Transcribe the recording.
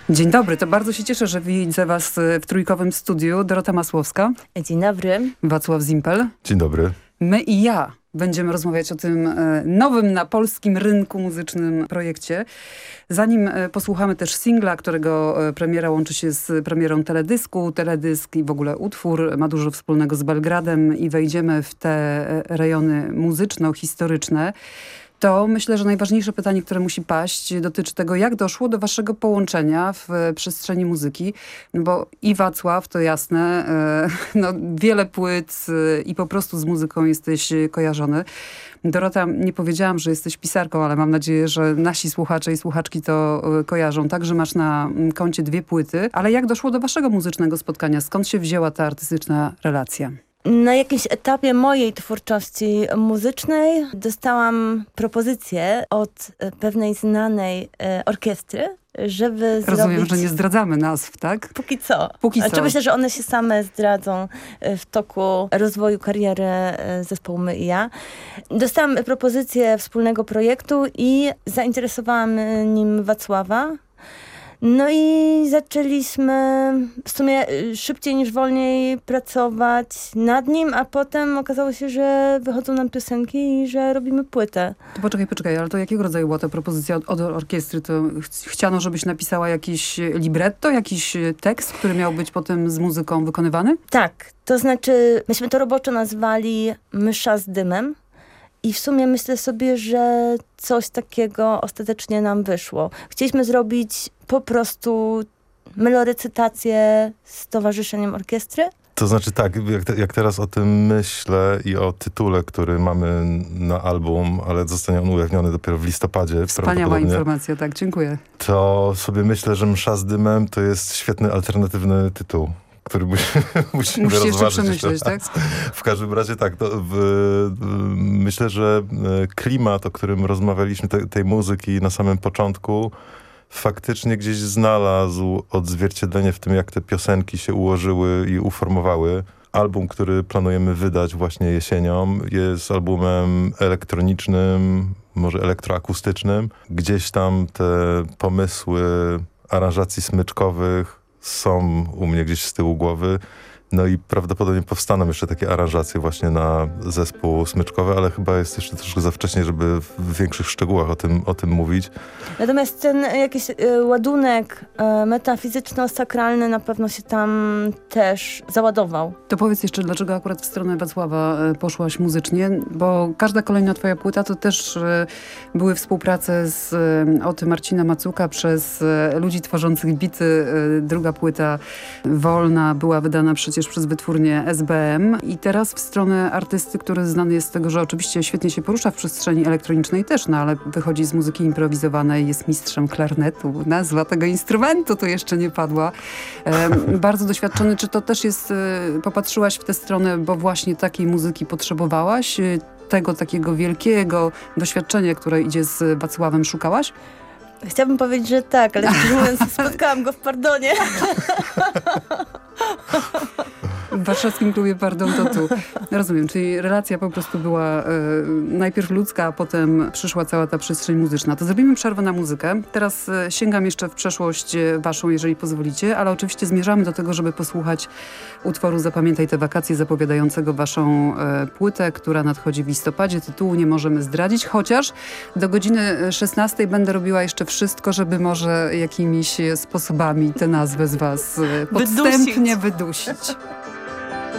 Dzień dobry, to bardzo się cieszę, że widzę was w trójkowym studiu. Dorota Masłowska. Dzień dobry. Wacław Zimpel. Dzień dobry. My i ja będziemy rozmawiać o tym nowym na polskim rynku muzycznym projekcie. Zanim posłuchamy też singla, którego premiera łączy się z premierą teledysku. Teledysk i w ogóle utwór ma dużo wspólnego z Belgradem i wejdziemy w te rejony muzyczno-historyczne. To myślę, że najważniejsze pytanie, które musi paść, dotyczy tego, jak doszło do waszego połączenia w przestrzeni muzyki. No bo i Wacław, to jasne, no wiele płyt i po prostu z muzyką jesteś kojarzony. Dorota, nie powiedziałam, że jesteś pisarką, ale mam nadzieję, że nasi słuchacze i słuchaczki to kojarzą. Także masz na koncie 2 płyty. Ale jak doszło do waszego muzycznego spotkania? Skąd się wzięła ta artystyczna relacja? Na jakimś etapie mojej twórczości muzycznej dostałam propozycję od pewnej znanej orkiestry, żeby Rozumiem, że nie zdradzamy nazw, tak? Póki co. Póki co. Znaczy myślę, że one się same zdradzą w toku rozwoju kariery zespołu My i ja. Dostałam propozycję wspólnego projektu i zainteresowałam nim Wacława. No i zaczęliśmy w sumie szybciej niż wolniej pracować nad nim, a potem okazało się, że wychodzą nam piosenki i że robimy płytę. To poczekaj, ale to jakiego rodzaju była ta propozycja od orkiestry? To chciano, żebyś napisała jakiś libretto, jakiś tekst, który miał być potem z muzyką wykonywany? Tak, to znaczy myśmy to roboczo nazwali Mysza z dymem. I w sumie myślę sobie, że coś takiego ostatecznie nam wyszło. Chcieliśmy zrobić po prostu melorecytację z towarzyszeniem orkiestry. To znaczy tak, jak teraz o tym myślę i o tytule, który mamy na album, ale zostanie on ujawniony dopiero w listopadzie. Wspaniała informacja, tak, dziękuję. To sobie myślę, że Msza z dymem to jest świetny, alternatywny tytuł, który musimy rozważyć. Jeszcze przemyśleć, tak? W każdym razie tak, myślę, że klimat, o którym rozmawialiśmy, tej muzyki na samym początku, faktycznie gdzieś znalazł odzwierciedlenie w tym, jak te piosenki się ułożyły i uformowały. Album, który planujemy wydać właśnie jesienią, jest albumem elektronicznym, może elektroakustycznym. Gdzieś tam te pomysły aranżacji smyczkowych są u mnie gdzieś z tyłu głowy. No i prawdopodobnie powstaną jeszcze takie aranżacje właśnie na zespół smyczkowy, ale chyba jest jeszcze troszkę za wcześnie, żeby w większych szczegółach o tym mówić. Natomiast ten jakiś ładunek metafizyczno-sakralny na pewno się tam też załadował. To powiedz jeszcze, dlaczego akurat w stronę Wacława poszłaś muzycznie, bo każda kolejna twoja płyta to też były współprace z od Marcina Macuka przez ludzi tworzących bity. Druga płyta Wolna była wydana przecież przez wytwórnię SBM i teraz w stronę artysty, który znany jest z tego, że oczywiście świetnie się porusza w przestrzeni elektronicznej też, no ale wychodzi z muzyki improwizowanej, jest mistrzem klarnetu. Nazwa tego instrumentu tu jeszcze nie padła. Bardzo doświadczony. Czy to też jest, popatrzyłaś w tę stronę, bo właśnie takiej muzyki potrzebowałaś? Tego takiego wielkiego doświadczenia, które idzie z Wacławem, szukałaś? Chciałabym powiedzieć, że tak, ale szczerze mówiąc spotkałam go w Pardonie. W warszawskim klubie Pardon to tu. Rozumiem, czyli relacja po prostu była najpierw ludzka, a potem przyszła cała ta przestrzeń muzyczna. To zrobimy przerwę na muzykę. Teraz sięgam jeszcze w przeszłość waszą, jeżeli pozwolicie, ale oczywiście zmierzamy do tego, żeby posłuchać utworu Zapamiętaj te wakacje, zapowiadającego waszą płytę, która nadchodzi w listopadzie. Tytułu nie możemy zdradzić, chociaż do godziny 16 będę robiła jeszcze wszystko, żeby może jakimiś sposobami tę nazwę z was podstępnie wydusić.